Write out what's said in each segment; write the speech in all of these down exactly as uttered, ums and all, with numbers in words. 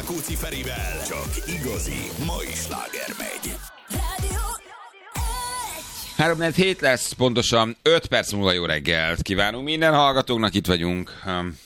Rákóczi Ferivel. Csak igazi mai sláger megy. három hét lesz, pontosan öt perc múlva jó reggelt kívánunk minden hallgatóknak, itt vagyunk.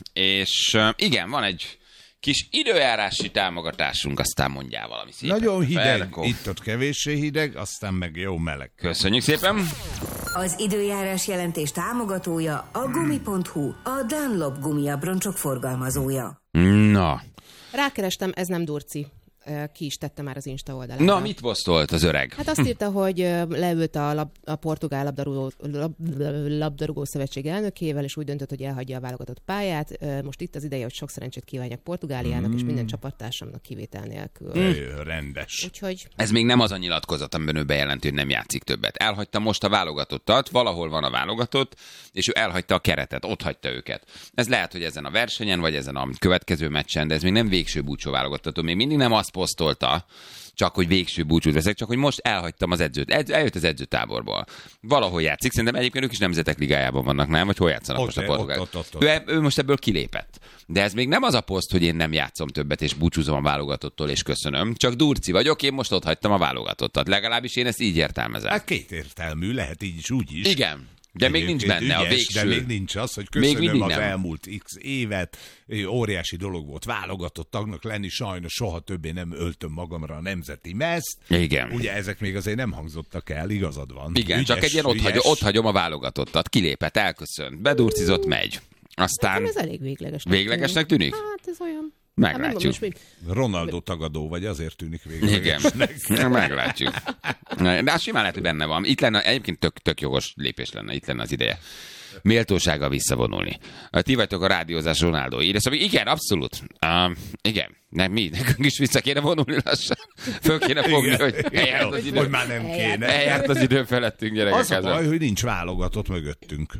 És igen, van egy kis időjárási támogatásunk, aztán mondjál valami szépen. Nagyon hideg, Felkó. itt-ott kevéssé hideg, aztán meg jó meleg. Köszönjük szépen. Az időjárás jelentés támogatója a gumi pont hu, a Dunlop gumiabroncsok forgalmazója. Na. Rákerestem, ez nem Durci. Ki is tette már az Insta oldalán. Na, mit posztolt az öreg? Hát azt írta, hogy leült a, lab, a portugál labdarúgó, lab, labdarúgó szövetség elnökével, és úgy döntött, hogy elhagyja a válogatott pályát. Most itt az ideje, hogy sok szerencsét kívánjak Portugáliának, mm. és minden csapattársamnak kivétel nélkül. Mm. Rendes. Úgyhogy... Ez még nem az a nyilatkozat, amiben ő bejelenti, hogy nem játszik többet. Elhagyta most a válogatottat, valahol van a válogatott, és ő elhagyta a keretet, ott hagyta őket. Ez lehet, hogy ezen a versenyen, vagy ezen a következő meccsen, de ez még nem végső búcsú válogattató. Még mindig nem azt posztolta, csak hogy végső búcsút veszek, csak hogy most elhagytam az edzőt. Edz, eljött az edzőtáborból. Valahol játszik. Szerintem egyébként ők is Nemzetek Ligájában vannak, nem? Vagy hol játszanak ott most a portugálok? Ő, ő most ebből kilépett. De ez még nem az a poszt, hogy én nem játszom többet, és búcsúzom a válogatottól, és köszönöm. Csak Durci vagyok, én most ott hagytam a válogatottat. Legalábbis én ezt így értelmezem. Hát kétértelmű, lehet így is, úgy is. Igen. De még nincs benne ügyes, a végső. De még nincs az, hogy köszönöm az nem. elmúlt x évet. Óriási dolog volt válogatott tagnak lenni, sajnos soha többé nem öltöm magamra a nemzeti mezt. Igen. Ugye ezek még azért nem hangzottak el, igazad van. Igen, ügyes, csak egy ilyen ott, hagy, ott hagyom a válogatottat. Kilépett, elköszönt, bedurcizott, megy. Aztán... Ez elég végleges. Véglegesnek tűnik? Hát ez olyan... Meglátjuk. Hát, Ronaldo tagadó vagy, azért tűnik véglegesnek. Igen, meglátjuk. De az simán lehet, hogy benne van. Itt lenne, egyébként tök, tök jogos lépés lenne, itt lenne az ideje. Méltósággal visszavonulni. Ti vagytok a rádiózás Ronaldói. De szóval igen, abszolút. Uh, igen. Nem, mi? Nekünk is vissza kéne vonulni lassan. Föl kéne fogni, igen, hogy eljárt az idő. Hogy már nem kéne. Eljárt az idő felettünk, gyerekek. Az a baj, hogy nincs válogatott mögöttünk.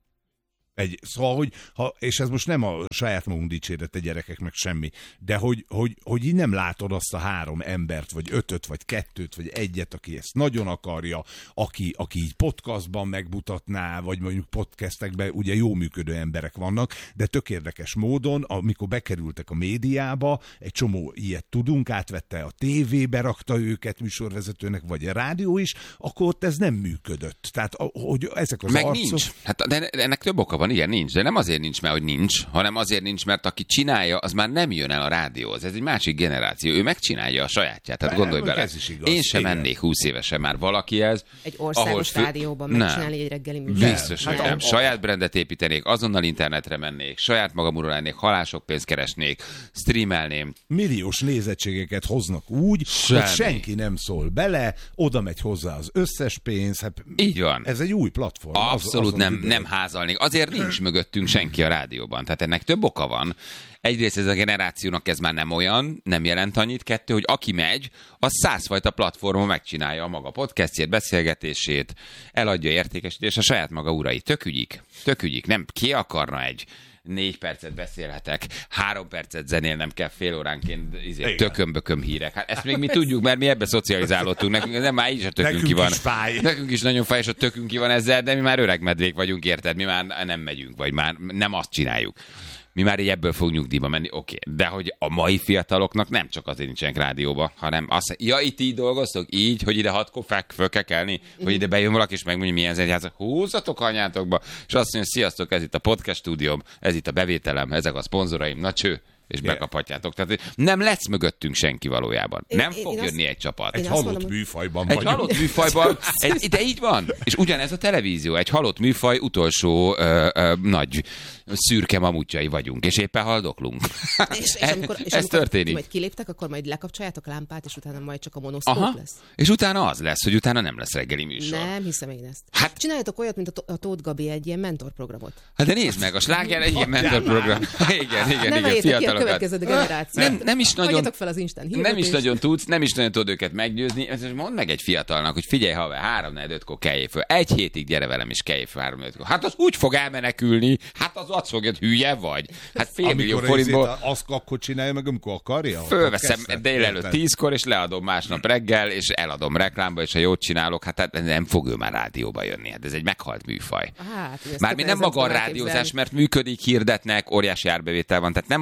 Egy, szóval, hogy, ha, és ez most nem a saját magunk dicsérete gyerekeknek semmi, de hogy, hogy, hogy így nem látod azt a három embert, vagy ötöt, vagy kettőt, vagy egyet, aki ezt nagyon akarja, aki, aki így podcastban megmutatná, vagy mondjuk podcastekben ugye jó működő emberek vannak, de tök érdekes módon, amikor bekerültek a médiába, egy csomó ilyet tudunk, átvette a tévébe, rakta őket műsorvezetőnek, vagy a rádió is, akkor ott ez nem működött. Tehát, hogy ezek az meg arcok... nincs. Hát, de ennek több oka van. Igen, nincs, de nem azért nincs, mert hogy nincs, hanem azért nincs, mert aki csinálja, az már nem jön el a rádióhoz. Ez egy másik generáció. Ő megcsinálja a sajátját. Tehát gondolj bele. Én sem mennék húsz évesen már valakihez. Egy országos fő... rádióban megcsinálni egy reggeli műsort. Biztos, hogy nem. Saját brandet építenék, azonnal internetre mennék, saját magamról lennék, halások pénzt keresnék, streamelném. Milliós nézettségeket hoznak úgy, Semmi. hogy senki nem szól bele, oda megy hozzá az összes pénz. Hát így van. Ez egy új platform. Abszolút az, nem, nem házalnék. Azért nincs mögöttünk senki a rádióban. Tehát ennek több oka van. Egyrészt ez a generációnak ez már nem olyan, nem jelent annyit. Kettő, hogy aki megy, az százfajta platformon megcsinálja a maga podcastjét, beszélgetését, eladja értékesítést, a saját maga urai. Tök ügyik. Tök ügyik. Nem, ki akarna egy négy percet beszélhetek, három percet zenélnem kell fél óránként izé, tököm-bököm hírek. Hát ezt még mi tudjuk, mert mi ebbe szocializálódtunk. Nekünk nem már így is a tökünk Nekünk ki van. Is fáj. Nekünk is nagyon fáj, és a tökünk ki van ezzel, de mi már öreg medvék vagyunk, érted? Mi már nem megyünk, vagy már nem azt csináljuk. Mi már így ebből fogunk nyugdíjba menni, oké. Okay. De hogy a mai fiataloknak nem csak azért nincsenek rádióba, hanem azt ja, itt így dolgoztok, így, hogy ide hatkor fel, föl kell kelni, hogy ide bejön valaki, és megmondja, milyen zenét, húzzatok anyátokba, és azt mondja, sziasztok, ez itt a podcast stúdióm, ez itt a bevételem, ezek a szponzoraim, na cső, és yeah. bekaphatjátok. Tehát nem lesz mögöttünk senki valójában. Én, nem én, fog én jönni azt, egy csapat. Egy halott mondom, műfajban Egy vagyunk. halott műfajban, egy, de így van. És ugyanez a televízió, egy halott műfaj utolsó ö, ö, nagy szürke mamutjai vagyunk, és éppen haldoklunk. És, és amikor, és ez amikor történik. Majd kiléptek, akkor majd lekapcsoljátok a lámpát, és utána majd csak a monoszkóp Aha. lesz. És utána az lesz, hogy utána nem lesz reggeli műsor. Nem hiszem én ezt. Hát, csináljatok olyat, mint a Tóth Gabi, egy ilyen mentorprogramot. Hát de nézd meg, a sláger egy ilyen mentorprogram. Igen, igen, nem igen, fiatalokat. Ki a következő generáció. Nem, nem is nagyon, fel az Instán nem is nagyon tudsz, nem is nagyon tudod őket meggyőzni. Mondd meg egy fiatalnak, hogy figyelj, haver, három negyed ötkor kelljél föl. Egy hétig gyere velem, és kelljél föl három negyed ötkor. Hát az úgy fog elmenekülni, hát az azt fogja, hülye vagy. Hát fél millió forintból. Azt akkor csinálja meg, amikor akarja? Fölveszem délelőtt tízkor, és leadom másnap reggel, és eladom reklámba, és ha jót csinálok, hát, hát nem fog ő már rádióba jönni. Hát ez egy meghalt műfaj. Hát, Mármint nem maga a rádiózás, mert működik, hirdetnek, óriási árbevétel van, tehát nem a műfaj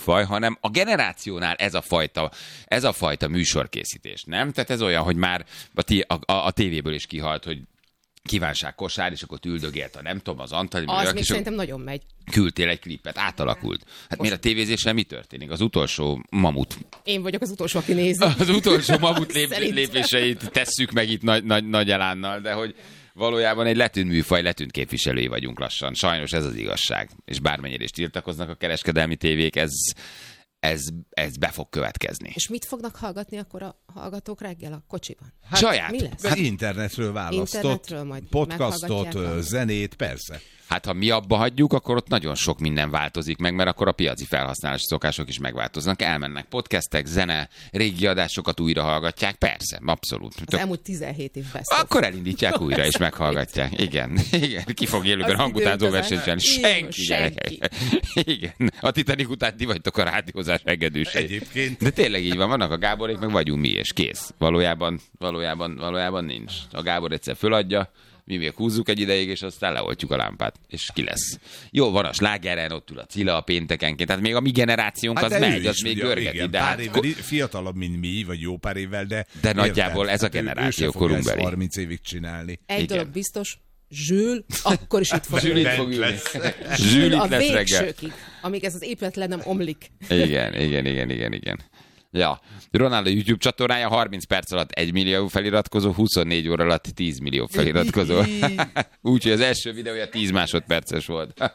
műfaj, hanem a generációnál ez a fajta, ez a fajta műsorkészítés, nem? Tehát ez olyan, hogy már a, a, a tévéből is kihalt, hogy kívánság kosár, és akkor ott üldögélt a nem tudom, az Antali. Az még szerintem nagyon megy. Küldtél egy klipet, átalakult. Hát miért a tévézéssel mi történik? Az utolsó mamut. Én vagyok az utolsó, aki nézi. Az utolsó mamut lép, lépéseit tesszük meg itt nagy, nagy, nagy elánnal, de hogy valójában egy letűnt műfaj, letűnt képviselői vagyunk lassan. Sajnos ez az igazság. És bármennyire is tiltakoznak a kereskedelmi tévék, ez, ez, ez be fog következni. És mit fognak hallgatni akkor a hallgatók reggel a kocsiban? Hát, saját. Mi lesz? Hát internetről választott, Internetről majd podcastot, zenét, persze. Hát ha mi abba hagyjuk, akkor ott nagyon sok minden változik meg, mert akkor a piaci felhasználási szokások is megváltoznak. Elmennek podcastek, zene, régi adásokat újra hallgatják, persze, abszolút. Az Tök... elmúlt tizenhét év best. Akkor elindítják újra, és meghallgatják. Igen, igen. Ki fog élőben hangutánzó versenyben? Senki, senki. Igen. A Titanic után ti vagytok a rádiózás engedősei. Egyébként. De tényleg így van, vannak a Gáborék, meg vagyunk mi, és kész. Valójában, valójában, valójában nincs. A Gábor egyszer föladja, mi még húzzuk egy ideig, és aztán leoltjuk a lámpát, és ki lesz. Jó, van a slágeren, ott ül a Cilla a péntekenként, tehát még a mi generációnk hát az megy, az még görgeti. Igen, de pár hát, évvel fiatalabb, mint mi, vagy jó pár évvel, de... De nagyjából ez a generáció korunkbeli. harminc évig csinálni. Egy igen. dolog biztos, Zsül, akkor is itt fog Zsül ülni. itt fog ülni. Zsül itt A lesz reggel. végsőkig, amíg ez az épület le nem omlik. Igen, igen, igen, igen, igen. Ja, Ronaldo YouTube csatornája harminc perc alatt egy millió feliratkozó, huszonnégy óra alatt tíz millió feliratkozó. Úgyhogy az első videója tíz másodperces volt.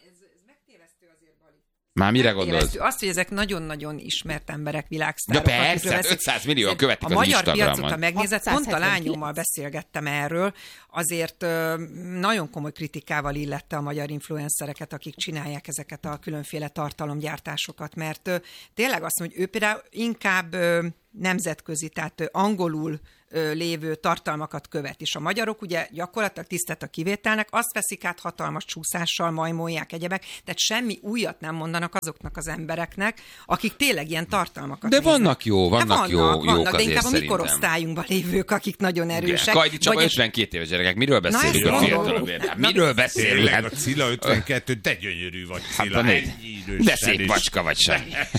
Már mire gondolsz? Azt, hogy ezek nagyon-nagyon ismert emberek, De világsztárok. persze, ötszáz millió követik az Instagramon. A magyar piacot, ha megnézed, pont a lányommal beszélgettem erről, azért ö, nagyon komoly kritikával illette a magyar influencereket, akik csinálják ezeket a különféle tartalomgyártásokat, mert ö, tényleg azt mondja, hogy ő például inkább ö, nemzetközi, tehát ö, angolul ö, lévő tartalmakat követ. És a magyarok ugye gyakorlatilag tisztelt a kivételnek, azt veszik át hatalmas csúszással, majmolják egyebek, tehát semmi újat nem mondanak azoknak az embereknek, akik tényleg ilyen tartalmakat De néznek. vannak jó, vannak, vannak jó, vannak, jók de azért inkább a mi szerintem. korosztályunkban lévők, akik nagyon erősek. Kajdi Csaba Vagy- ötvenkét éves gyerekek, miről beszélünk ezt a mondom. fiatalabbért? Hát miről beszélünk? Tényleg, a Hát, Cilla ötvenkettő, te gyönyörű vagy, Cilla. hát, Ennyi idősen de szép is. macska vagy sem.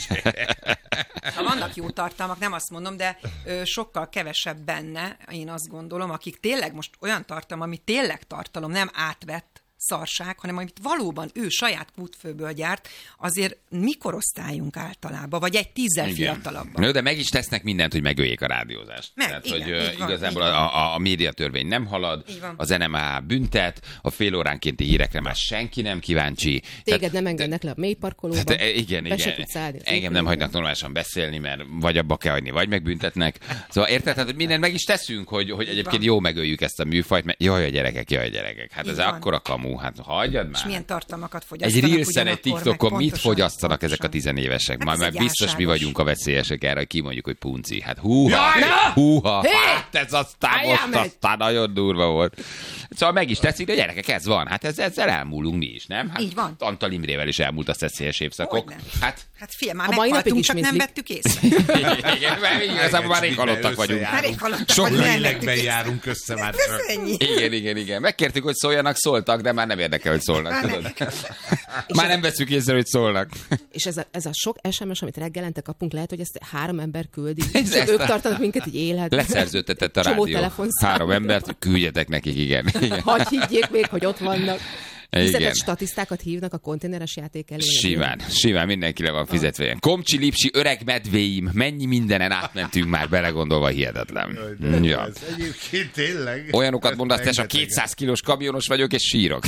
Ha vannak jó tartalmak, nem azt mondom, de ö, sokkal kevesebb benne, én azt gondolom, akik tényleg most olyan tartalom, ami tényleg tartalom, nem átvett szarság, hanem amit valóban ő saját kútfőből gyárt, azért mi korosztályunk általában, vagy egy tízzel fiatalabban. Jó, de meg is tesznek mindent, hogy megöljék a rádiózást. Meg, Tehát, igen, hogy így ö, van, igazából így van. a, a, a médiatörvény nem halad, Így van. az en em á büntet, a fél óránkénti hírekre már senki nem kíváncsi. Téged nem engednek le a mélyparkolóba. Tehát, e, igen, be se igen. tudsz állni az Engem nem épületben. hagynak normálisan beszélni, mert vagy abba kell hagyni, vagy megbüntetnek. Szóval érted, hát mindent meg is teszünk, hogy, hogy egyébként van. jó megöljük ezt a műfajt, mert jaj a gyerekek, jaj a gyerekek. Hát Így ez van. akkora kamu, hát hagyjad És már. milyen tartalmakat Egy fogyasztanak Reelsen, egy ugyanakkor, TikTokon meg mit pontosan, fogyasztanak ezek a pontosan. tizenévesek? Hát Majd ez meg egy biztos mi álságos. vagyunk a veszélyesek erre, hogy kimondjuk, hogy punci. Hát húha, Jaj! húha, Hé! hát ez aztán Álljál most meg! aztán nagyon durva volt. Szóval meg is teszik, de gyerekek, ez van. Hát ez, ezzel elmúlunk mi is, nem? Hát Így van. Antal Imrével is elmúlt a szeszélyes évszakok. Hogyne. Hát Hát fél, már A mai napig meghaltunk, is csak nem mislik. vettük észre. igen, mert igazából már rég halottak vagyunk. Már rég halottak Sok vagyunk, nem vettük lélekben észre. járunk össze már. Ez ennyi. Igen, igen, igen. Megkértük, hogy szóljanak, szóltak, de már nem érdekel, hogy szólnak. Már nem. Tudod? Már nem veszük észre, hogy szólnak. És ez a, ez a sok es em es, amit reggelente kapunk, lehet, hogy ezt három ember küldi. Ez- És ezt ők a- tartanak minket így életben. Leszerződtetett a Csomó rádió. telefonszám. Három embert, hogy küldjetek nekik, igen. igen. Hagy higgyék még, hogy ott vannak. Igen. Fizetett statisztákat hívnak a konténeres játék elé. Simán, simán mindenki le van fizetve. Ilyen Komcsi, Lipsi, öreg medvéim, mennyi mindenen átmentünk már belegondolva, hihetetlen. Ja. Ez egyébként tényleg. Olyanokat mondasz, te a Rengeteg. kétszáz kilós kamionos vagyok, és sírok.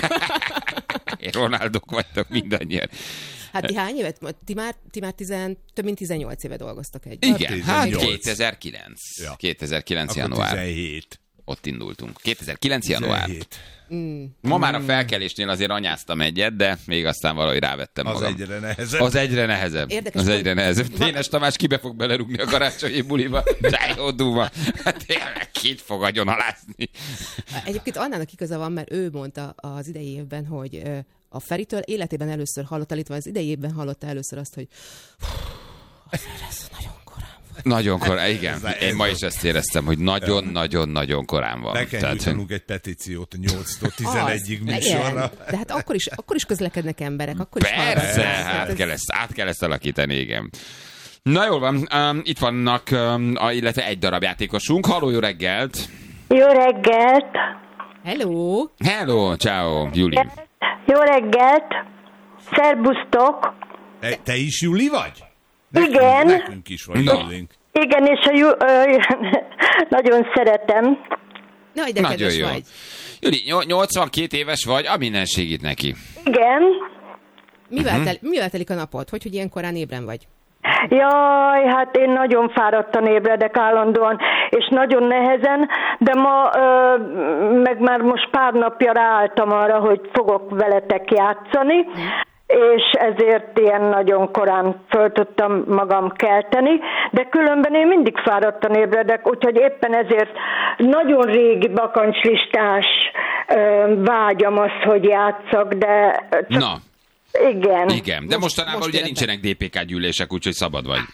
Én Ronaldok vagytok mindannyian. Hát ti hány évet? Ti már, ti már tizen, több mint tizennyolc éve dolgoztak együtt. Igen, hát tizennyolc. kétezer-kilenc. Ja. kétezer-kilenc Akkor január. tizenhét. Ott indultunk. kétezer-kilenc január. tizenhét. Ma már a felkelésnél azért anyáztam egyet, de még aztán valahogy rávettem Az magam. egyre nehezebb. Az egyre nehezebb. Érdekes, az hogy- egyre nehezebb. Ténes Tamás kibe fog belerúgni a karácsonyi buliba. De jó duma. Hát tényleg kit fog agyon alázni. Egyébként Annának igaza van, mert ő mondta az idei évben, hogy ö, a Feritől életében először hallotta, illetve az idei évben hallotta először azt, hogy "Hú, azért ez nagyon korán volt. Nagyon korán, igen. Én ma is ezt éreztem, hogy nagyon-nagyon-nagyon korán van. Be kell Tehát, nyújtanunk egy petíciót a nyolctól tizenegyig műsorra. De hát akkor is, akkor is közlekednek emberek, akkor is persze, hallgatnak. hát kell ezt, át kell ezt alakítani, igen. Na jól van, um, itt vannak, um, a, illetve egy darab játékosunk. Halló, jó reggelt! Jó reggelt! Hello! Hello, ciao, Juli. Jó reggelt! Szerbusztok! Te, te is Juli vagy? Nekünk, igen. Nekünk is vagy Julink. Igen, és a Ju, ö, nagyon szeretem. Nagy, de nagyon kedves jó. vagy. Juli, nyolcvankét éves vagy, a minden segít neki. Igen. Mivel, Uh-huh. tel, mivel telik a napod? Hogy, hogy ilyen korán ébren vagy? Jaj, hát én nagyon fáradtan ébredek állandóan, és nagyon nehezen, de ma, ö, meg már most pár napja ráálltam arra, hogy fogok veletek játszani, és ezért ilyen nagyon korán föl tudtam magam kelteni, de különben én mindig fáradtan ébredek, úgyhogy éppen ezért nagyon régi bakancslistás ö, vágyam az, hogy játszak, de... Csak... Na. Igen. Igen, de mostanában most ugye életben. nincsenek dé pé ká gyűlések, úgyhogy szabad vagy.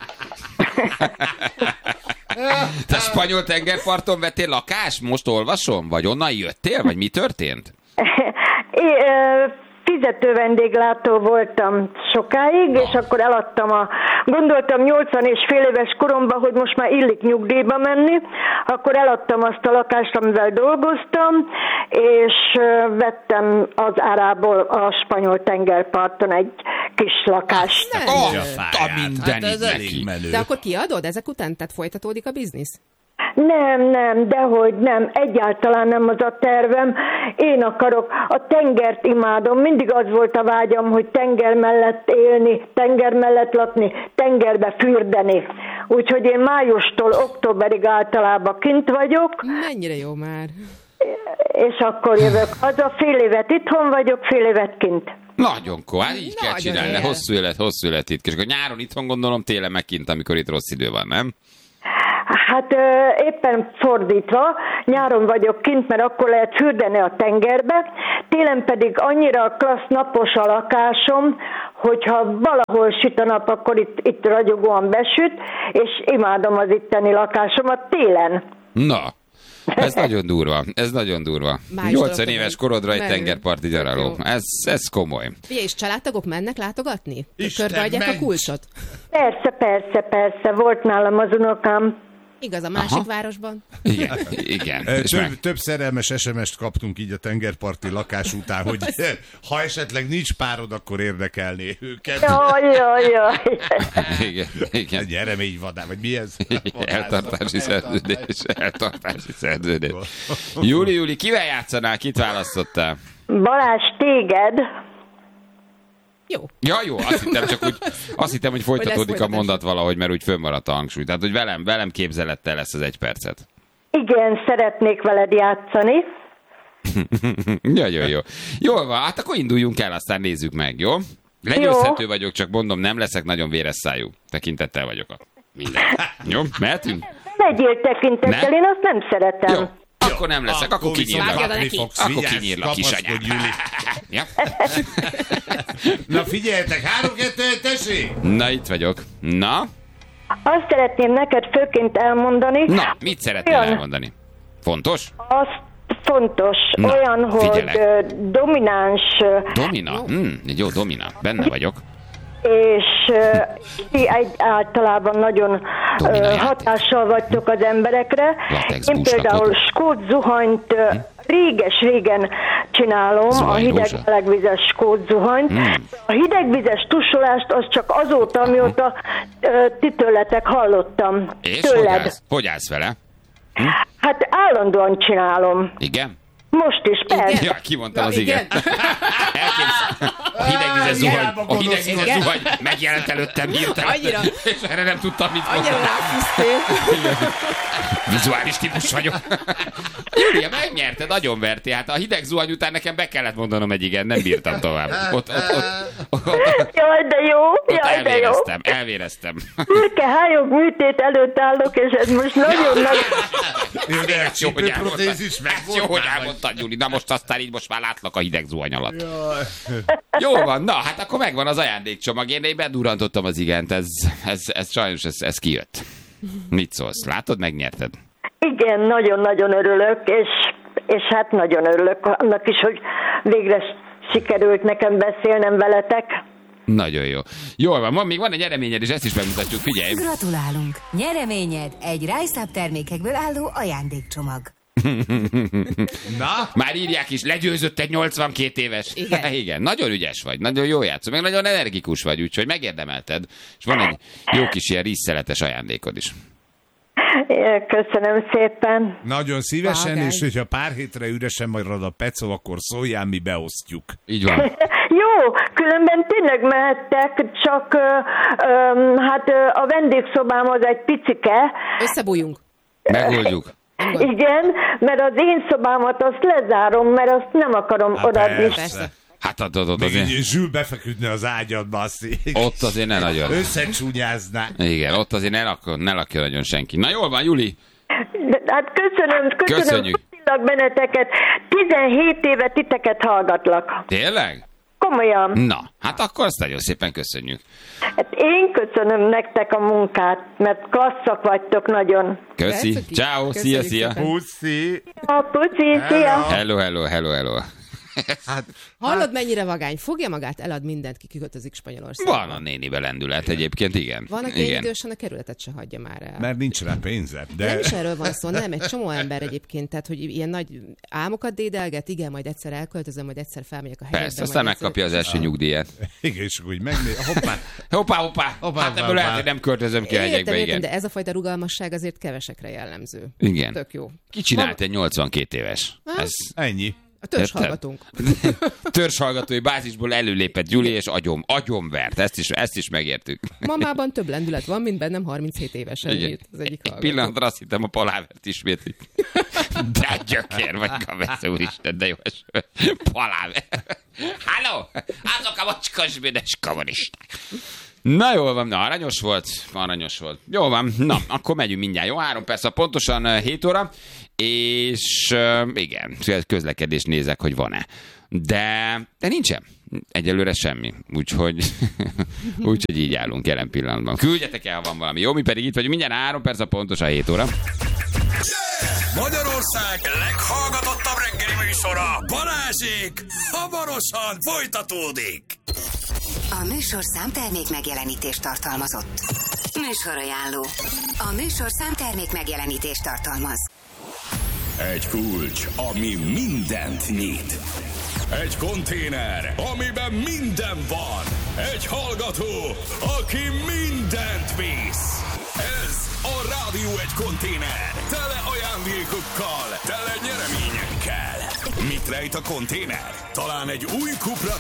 Te spanyol tengerparton vettél lakást? Most olvasom? Vagy onnan jöttél? Vagy mi történt? É, ö, fizető vendéglátó voltam sokáig, no. és akkor eladtam a... Gondoltam nyolcvan és fél éves koromban, hogy most már illik nyugdíjba menni, akkor eladtam azt a lakást, amivel dolgoztam, és ö, vettem az árából a spanyol tengerparton egy kis lakást. Oh, fáját. a mindenit Hát ez neki. elég menő. De akkor kiadod ezek után? Tehát folytatódik a biznisz? Nem, nem, dehogy nem, egyáltalán nem az a tervem. Én akarok, a tengert imádom, mindig az volt a vágyam, hogy tenger mellett élni, tenger mellett lakni, tengerbe fürdeni. Úgyhogy én májustól októberig általában kint vagyok, Mennyire jó már. és akkor jövök haza, fél évet itthon vagyok, fél évet kint. Nagyon komoly, hát így kell Nagyon csinálni. él. Hosszú élet, hosszú élet itt. És akkor nyáron itthon gondolom, télen meg kint, amikor itt rossz idő van, nem? Hát ö, éppen fordítva, nyáron vagyok kint, mert akkor lehet fürdeni a tengerbe, télen pedig annyira klassz napos a lakásom, hogyha valahol süt a nap, akkor itt, itt ragyogóan besüt, és imádom az itteni lakásomat télen. Na, ez nagyon durva, ez nagyon durva. Május nyolcvan dolog, éves hogy korodra egy menő. tengerparti gyaraló. Jó. Ez, ez komoly. Figyelj, és családtagok mennek látogatni? Isten Körbeadják a ments! kulcsot? Persze, persze, persze, volt nálam az unokám. Igaz, a másik Aha. városban? Igen, igen. Ö, És meg, Több, több szerelmes es em es-t kaptunk így a tengerparti lakás után, hogy ha esetleg nincs párod, akkor érdekelné őket. Jaj, jaj, jaj. igen, igen. Egy ereményvadár, vagy mi ez? Eltartási szerződés, eltartási szerződés. Júli, Júli, kivel játszanál? Kit választottál? Balázs, téged? Jó. Ja, jó, azt hittem csak úgy, azt hittem, hogy folytatódik a folytatás. mondat valahogy, mert úgy fönnmaradt a hangsúly. Tehát, hogy velem, velem képzelettel lesz az egy percet. Igen, szeretnék veled játszani. Nagyon jó. Jól van, hát akkor induljunk el, aztán nézzük meg, jó? Legyőzhető vagyok, csak mondom, nem leszek nagyon véres szájú. Tekintettel vagyok a minden. Jó, mehetünk? Legyél tekintettel, Ne? én azt nem szeretem. Jó. Akkor nem leszek, akkor viszont kinyírlak. kapni fogsz, Akkor vigyázz, kinyírlak, kapaszkodj, kisanyám. Júli. Ja. Na figyeljetek, három kettő egy, tessék! Na, itt vagyok. Na? Azt szeretném neked főként elmondani. Na, mit szeretnél olyan, elmondani? Fontos? Azt fontos, Na, olyan, hogy figyelek. ö, domináns ö, Domina? Hmm, egy jó domina. Benne vagyok. és ö, ti egy általában nagyon Domina ö, játék. hatással vagytok az emberekre. Latex Én búslakodó. például skót zuhanyt ö, réges-régen csinálom, a Zuhany hideg rózsa. melegvizes skót zuhanyt. Hmm. A hidegvizes tusolást az csak azóta, amióta ö, ti tőletek hallottam. És hogy Tőled. állsz? Hogy állsz vele? Hát állandóan csinálom. Igen? Most is, persze. Ja, kimondtam Na, az igen. igen. Elképzel. A hidegvizes zuhany, hiába a hidegvizes gonosz zuhany megjelent előttem hirtelen. Annyira. És erre nem tudtam, mit Annyira mondani. ráfűztél. Vizuális típus vagyok. Júlia, megnyerte, nagyon verti. Hát a hideg zuhany után nekem be kellett mondanom egy igen, nem bírtam tovább. Ott, ott, ott, ott, Jaj, de jó, ott jaj, de jó. elvéreztem, elvéreztem. Szürke-hályog műtét előtt állok, és ez most nagyon-nagyon... Jó, de Hát jó, hogy elmondtad. csípőprotézis meg Hát jó, volt hogy már, vagy- elmondtad, Júli. Na most aztán így most már látlak a hideg zuhany alatt. Jó van, na, hát akkor megvan az ajándékcsomag. Én, én bedurrantottam az igent, ez, ez, ez sajnos ez, ez kijött. Mit szólsz? Látod, megnyerted? Igen, nagyon-nagyon örülök, és, és hát nagyon örülök annak is, hogy végre sikerült nekem beszélnem veletek. Nagyon jó. Jól van, van, még van egy eredményed, és ezt is megmutatjuk, figyelj. Gratulálunk! Nyereményed egy Rice-Up termékekből álló ajándékcsomag. Na? Már írják is, legyőzött egy nyolcvankét éves. Igen. Igen, nagyon ügyes vagy, nagyon jó játszol, meg nagyon energikus vagy, úgyhogy megérdemelted. És van egy jó kis ilyen rízszeletes ajándékod is. Köszönöm szépen. Nagyon szívesen, Vágány. és hogyha pár hétre üresen marad a pecó, akkor szóljál, mi beosztjuk. Így van. Jó, különben tényleg mehettek, csak ö, ö, hát ö, a vendégszobám az egy picike. Összebújjunk. Megoldjuk. Igen, mert az én szobámat azt lezárom, mert azt nem akarom Hát odaadni. persze. Hát ott, ott, ott, Még azért, így Zsül befeküdne az ágyadba, azt ott azért ne nagyon. összecsúnyázná. Igen, ott azért ne lakjon, ne lakjon nagyon senki. Na jól van, Juli. De, hát köszönöm, köszönöm, Köszönjük. köszönöm benneteket. tizenhét éve titeket hallgatlak. Tényleg? Komolyan. Na, hát akkor azt nagyon szépen köszönjük. Hát én köszönöm nektek a munkát, mert klasszak vagytok nagyon. Köszi. Persze, Ciao, köszönjük szia, szia. szépen. Puszi. A puci, szia! Hello, hello, hello, hello. Hát, Hallod, mennyire vagány? Fogja magát, elad mindent, ki kiköltözik Spanyolországba. Van a nénibe lendület egyébként, igen. Van, aki Igen. idősen a kerületet se hagyja már el. mert nincs rá pénze. De... Nem is erről van szó, nem, egy csomó ember egyébként, tehát hogy ilyen nagy álmokat dédelget, igen, majd egyszer elköltözöm, majd egyszer felmegyek a helyekbe. Persze, aztán majd megkapja az első nyugdíjat. Igen, és úgy megnéz. Hoppá. Hoppá, hoppá, Hoppá, hát hoppá, ebből lehet, hoppá. hogy nem költözöm ki a Értem, hegyekbe, értem, igen. de ez a fajta rugalmasság azért kevesekre jellemző. Igen. Tök jó. Ki csinált egy nyolcvankét éves? Ez Ennyi. A törzs Érted? hallgatunk. törzshallgatói bázisból előlépett Gyuli, és agyom, agyomvert. Ezt is, ezt is megértük. Mamában több lendület van, mint bennem harminchét évesen. Igen. Itt az egyik Egy hallgató. pillanatra azt hittem, a palávert ismétlik. De gyökér vagy, Kavesz úristen, de jó eső. Paláver. Halló! Azok a mocskos bűnös kommunisták. Na jól van, na aranyos volt, aranyos volt. Jó van, na, akkor megyünk mindjárt. Jó, három perc, pontosan uh, hét óra, és uh, igen, közlekedést nézek, hogy van-e. De, de nincsen. Egyelőre semmi. Úgyhogy, úgyhogy így állunk jelen pillanatban. Küldjetek el, ha van valami. Jó, mi pedig itt vagyunk mindjárt három perc, pontosan hét óra. Magyarország leghallgatottabb reggeli műsora, Balázsék, hamarosan folytatódik. A műsorszám termék megjelenítést tartalmazott. Műsorajánló. A műsorszám termék megjelenítést tartalmaz. Egy kulcs, ami mindent nyit. Egy konténer, amiben minden van. Egy hallgató, aki mindent visz. Ez a Rádió egy konténer. Tele ajándékokkal, tele nyereményekkel. Mit rejt a konténer? Talán egy új Cupra